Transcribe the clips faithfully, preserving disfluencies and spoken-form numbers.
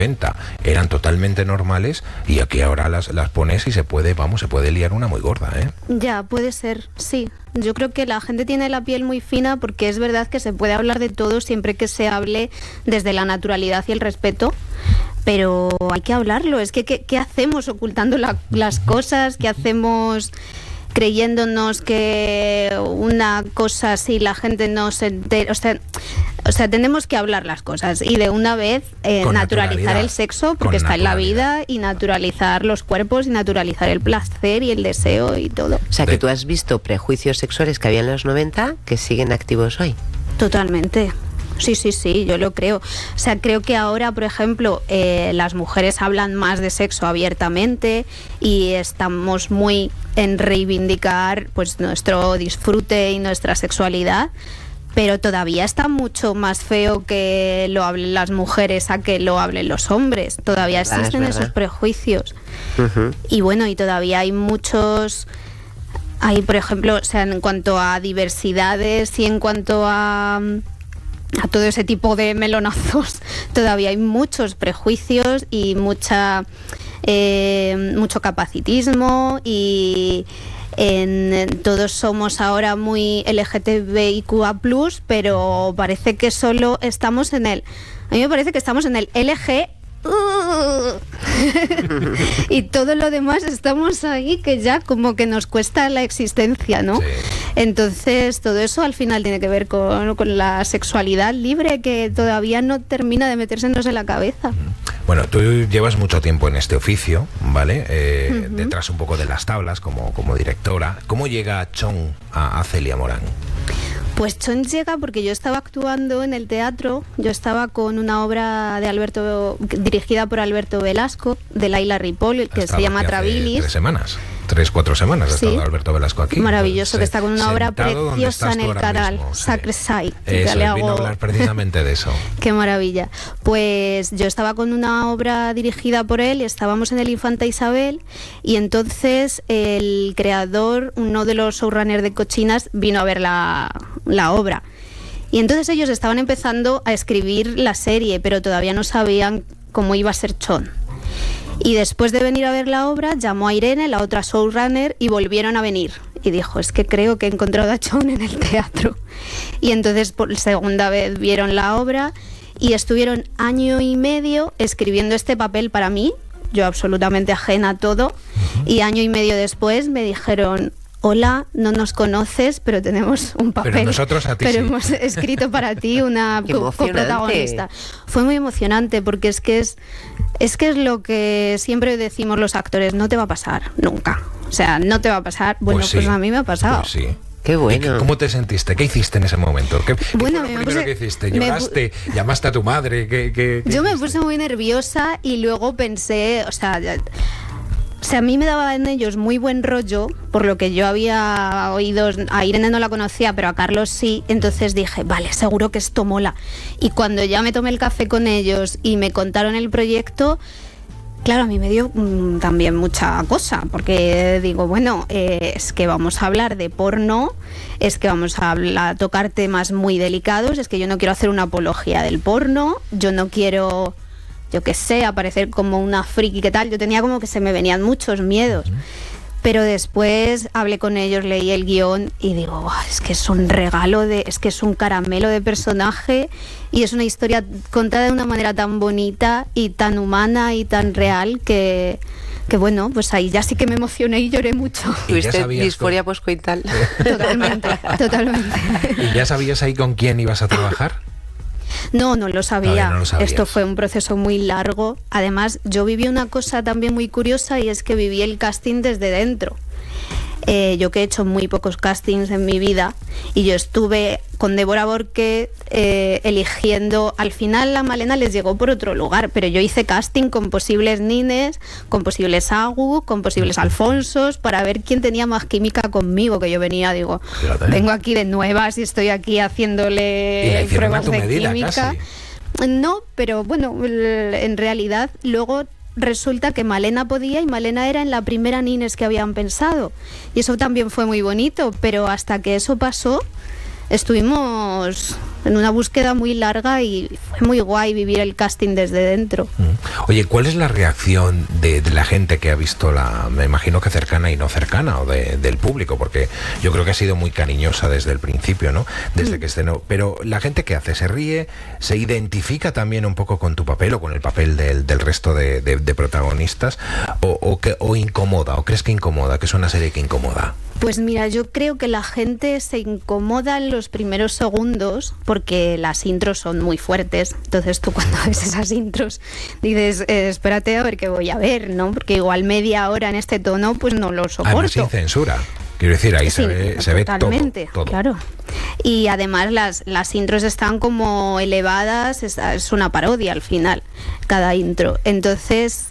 eran totalmente normales y aquí ahora las, las pones y se puede, vamos, se puede liar una muy gorda, ¿eh? Ya, puede ser, sí. Yo creo que la gente tiene la piel muy fina porque es verdad que se puede hablar de todo siempre que se hable desde la naturalidad y el respeto, pero hay que hablarlo. Es que ¿qué, qué hacemos ocultando la, las cosas? ¿Qué hacemos creyéndonos que una cosa así la gente no se entera? O sea, o sea, tenemos que hablar las cosas y de una vez eh, naturalizar el sexo porque está en la vida, y naturalizar los cuerpos y naturalizar el placer y el deseo y todo. O sea, que tú has visto prejuicios sexuales que había en los noventa que siguen activos hoy. Totalmente. Sí, sí, sí, yo lo creo. O sea, creo que ahora, por ejemplo, eh, las mujeres hablan más de sexo abiertamente y estamos muy en reivindicar pues nuestro disfrute y nuestra sexualidad, pero todavía está mucho más feo que lo hablen las mujeres a que lo hablen los hombres. Todavía existen esos prejuicios. Uh-huh. Y bueno, y todavía hay muchos... Hay, por ejemplo, o sea, en cuanto a diversidades y en cuanto a... a todo ese tipo de melonazos, todavía hay muchos prejuicios y mucha eh, mucho capacitismo y en, en, todos somos ahora muy L G T B I Q A plus, pero parece que solo estamos en el... A mí me parece que estamos en el L G Uh, y todo lo demás estamos ahí que ya como que nos cuesta la existencia, ¿no? Sí. Entonces todo eso al final tiene que ver con, con la sexualidad libre que todavía no termina de metérsenos en la cabeza. Bueno, tú llevas mucho tiempo en este oficio, ¿vale? Eh, uh-huh. Detrás un poco de las tablas como, como directora. ¿Cómo llega Chon a, a Celia Morán? Pues Chon llega porque yo estaba actuando en el teatro, yo estaba con una obra de Alberto dirigida por Alberto Velasco, de Laila Ripoll, que se llama Trabilis. Tres semanas, tres, cuatro semanas ha sí. estado Alberto Velasco aquí. Maravilloso, pues, que está con una obra preciosa en el canal, mismo, Sacre sí. Side. Eso, le hago... vino a hablar precisamente de eso. Qué maravilla. Pues yo estaba con una obra dirigida por él y estábamos en el Infanta Isabel, y entonces el creador, uno de los showrunners de Cochinas, vino a ver la... la obra, y entonces ellos estaban empezando a escribir la serie, pero todavía no sabían cómo iba a ser Chon, y después de venir a ver la obra llamó a Irene, la otra showrunner, y volvieron a venir y dijo, es que creo que he encontrado a Chon en el teatro, y entonces por segunda vez vieron la obra y estuvieron año y medio escribiendo este papel para mí, yo absolutamente ajena a todo, y año y medio después me dijeron, hola, no nos conoces, pero tenemos un papel. Pero nosotros a ti Pero sí. hemos escrito para ti una co- coprotagonista. Fue muy emocionante porque es que es, es que es lo que siempre decimos los actores, no te va a pasar, nunca. O sea, no te va a pasar. Bueno, pues, sí, pues a mí me ha pasado. Pues sí. Qué bueno. ¿Cómo te sentiste? ¿Qué hiciste en ese momento? ¿Qué, bueno, ¿qué fue lo me primero puse, que hiciste? ¿Lloraste? Me, ¿Llamaste a tu madre? ¿Qué, qué, qué yo hiciste? me puse muy nerviosa y luego pensé, o sea... O sea, a mí me daba en ellos muy buen rollo, por lo que yo había oído, a Irene no la conocía, pero a Carlos sí, entonces dije, vale, seguro que esto mola. Y cuando ya me tomé el café con ellos y me contaron el proyecto, claro, a mí me dio mmm, también mucha cosa, porque digo, bueno, eh, es que vamos a hablar de porno, es que vamos a, hablar, a tocar temas muy delicados, es que yo no quiero hacer una apología del porno, yo no quiero... yo qué sé, aparecer como una friki, ¿qué tal? Yo tenía como que se me venían muchos miedos. Pero después hablé con ellos, leí el guión y digo, oh, es que es un regalo, de, es que es un caramelo de personaje y es una historia contada de una manera tan bonita y tan humana y tan real que... que bueno, pues ahí ya sí que me emocioné y lloré mucho. ¿Tuviste disforia poscoital? Totalmente, totalmente. ¿Y ya sabías ahí con quién ibas a trabajar? No, no lo sabía. No, no lo Esto fue un proceso muy largo. Además, yo viví una cosa también muy curiosa y es que viví el casting desde dentro. Eh, yo que he hecho muy pocos castings en mi vida y yo estuve con Débora Borque eh, eligiendo, al final la Malena les llegó por otro lugar, pero yo hice casting con posibles Nines, con posibles Agu, con posibles Alfonsos, para ver quién tenía más química conmigo, que yo venía, digo, fíjate, vengo aquí de nuevas y estoy aquí haciéndole pruebas de química. Casi. No, pero bueno, en realidad luego resulta que Malena podía y Malena era en la primera Nines que habían pensado y eso también fue muy bonito, pero hasta que eso pasó estuvimos en una búsqueda muy larga y fue muy guay vivir el casting desde dentro. Oye, ¿cuál es la reacción de, de la gente que ha visto la, me imagino que cercana y no cercana, o de, del público? Porque yo creo que ha sido muy cariñosa desde el principio, ¿no? Desde mm. que estrenó. Pero la gente que hace, ¿se ríe? ¿Se identifica también un poco con tu papel o con el papel del, del resto de, de, de protagonistas? ¿O, o, que, ¿O incomoda? ¿O crees que incomoda? ¿Que es una serie que incomoda? Pues mira, yo creo que la gente se incomoda en los primeros segundos porque las intros son muy fuertes. Entonces tú cuando ves esas intros dices, eh, espérate a ver qué voy a ver, ¿no? Porque igual media hora en este tono pues no lo soporto. Además sin censura. Quiero decir, ahí sí, se ve, se ve todo, todo. Claro. Y además las, las intros están como elevadas, es, es una parodia al final, cada intro. Entonces,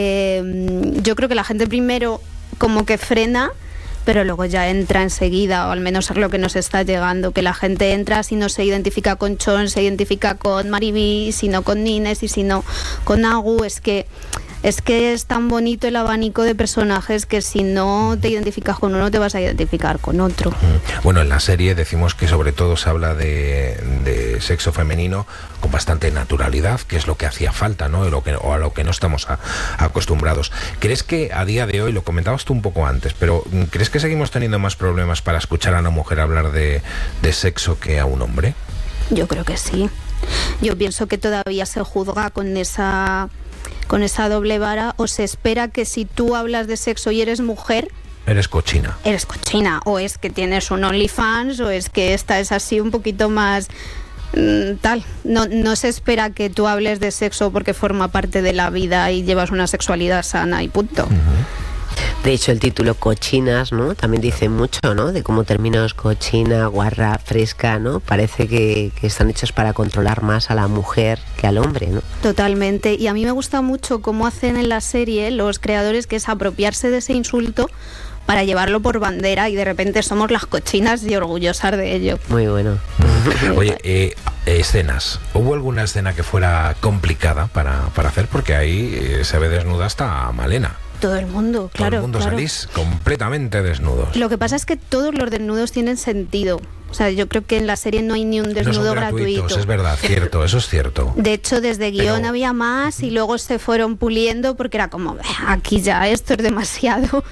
eh, yo creo que la gente primero como que frena, pero luego ya entra enseguida, o al menos es lo que nos está llegando, que la gente entra, si no se identifica con Chon, se identifica con Mariby, si no con Nines y si no con Agu. Es que es que es tan bonito el abanico de personajes que si no te identificas con uno te vas a identificar con otro. Bueno, en la serie decimos que sobre todo se habla de, de sexo femenino con bastante naturalidad, que es lo que hacía falta, ¿no? Lo que, o a lo que no estamos a, acostumbrados. ¿Crees que a día de hoy, lo comentabas tú un poco antes, pero ¿crees que seguimos teniendo más problemas para escuchar a una mujer hablar de, de sexo que a un hombre? Yo creo que sí. Yo pienso que todavía se juzga con esa... con esa doble vara, o se espera que si tú hablas de sexo y eres mujer, eres cochina. Eres cochina, o es que tienes un OnlyFans, o es que esta es así un poquito más mmm, tal. No, no se espera que tú hables de sexo porque forma parte de la vida y llevas una sexualidad sana y punto. Uh-huh. De hecho, el título Cochinas, ¿no? También dice mucho, ¿no? De cómo términos cochina, guarra, fresca, ¿no? Parece que, que están hechos para controlar más a la mujer que al hombre, ¿no? Totalmente. Y a mí me gusta mucho cómo hacen en la serie los creadores, que es apropiarse de ese insulto para llevarlo por bandera, y de repente somos las cochinas y orgullosas de ello. Muy bueno. Oye, eh, escenas. ¿Hubo alguna escena que fuera complicada para, para hacer? Porque ahí eh, se ve desnuda hasta Malena. Todo el mundo, claro. Todo el mundo claro. Salís completamente desnudos. Lo que pasa es que todos los desnudos tienen sentido. O sea, yo creo que en la serie no hay ni un desnudo no son gratuitos, gratuito. Es verdad, cierto, eso es cierto. De hecho, desde guión Pero... había más y luego se fueron puliendo porque era como, aquí ya, esto es demasiado.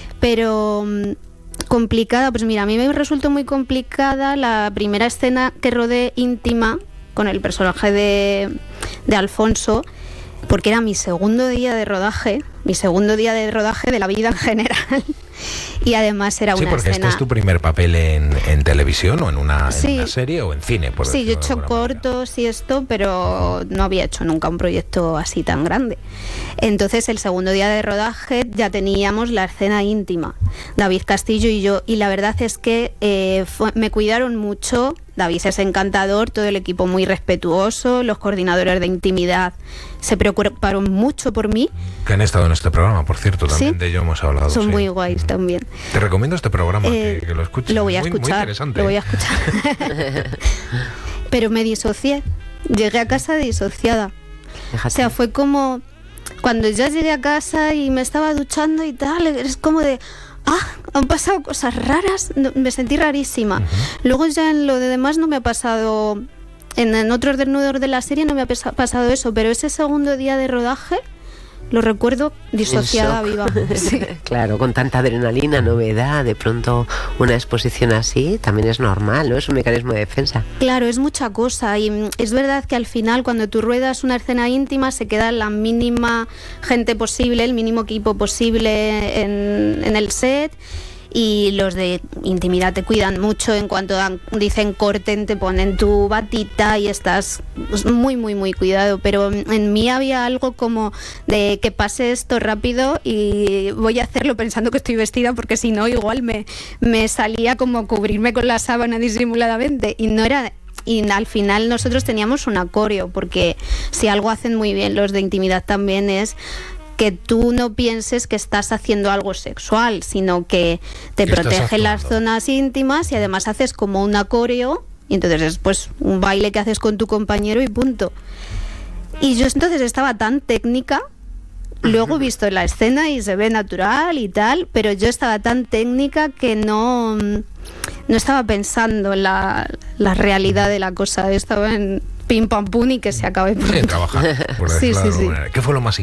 Pero complicada, pues mira, a mí me resultó muy complicada la primera escena que rodé íntima con el personaje de, de Alfonso, porque era mi segundo día de rodaje, mi segundo día de rodaje de la vida en general. Y además era sí, una porque escena... este es tu primer papel en, en televisión o en una, sí. en una serie o en cine, por Sí, yo he hecho cortos manera. y esto, pero no había hecho nunca un proyecto así tan grande. Entonces, el segundo día de rodaje ya teníamos la escena íntima, David Castillo y yo, y la verdad es que eh, fue, me cuidaron mucho. David es encantador, todo el equipo muy respetuoso, los coordinadores de intimidad se preocuparon mucho por mí. Que han estado en este programa, por cierto, también ¿sí? De ello hemos hablado. Son sí. muy guays también. Te recomiendo este programa, eh, que, que lo escuches. Lo voy a muy, escuchar, muy interesante. lo voy a escuchar. Pero me disocié, llegué a casa disociada. Déjate. O sea, fue como cuando ya llegué a casa y me estaba duchando y tal, es como de... ah, han pasado cosas raras, no, me sentí rarísima. Uh-huh. Luego ya en lo de demás no me ha pasado, en, en otros desnudos de la serie no me ha pesa, pasado eso, pero ese segundo día de rodaje lo recuerdo disociada viva. Sí. Claro, con tanta adrenalina, novedad, de pronto una exposición así, también es normal, ¿no? Es un mecanismo de defensa. Claro, es mucha cosa y es verdad que al final cuando tú ruedas una escena íntima se queda la mínima gente posible, el mínimo equipo posible en, en el set. Y los de intimidad te cuidan mucho, en cuanto dan, dicen corten, te ponen tu batita y estás muy, muy, muy cuidado. Pero en mí había algo como de que pase esto rápido y voy a hacerlo pensando que estoy vestida, porque si no igual me, me salía como cubrirme con la sábana disimuladamente. Y no era... Y al final nosotros teníamos un coreo, porque si algo hacen muy bien los de intimidad también es... que tú no pienses que estás haciendo algo sexual, sino que te protege las zonas íntimas y además haces como un coreo y entonces es pues un baile que haces con tu compañero y punto. Y yo entonces estaba tan técnica, luego he visto la escena y se ve natural y tal, pero yo estaba tan técnica que no, no estaba pensando en la, la realidad de la cosa, estaba en pim pam pum y que se acabe pronto. Sí, trabajar, por Sí, decirlo de sí, alguna sí. manera. ¿Qué fue lo más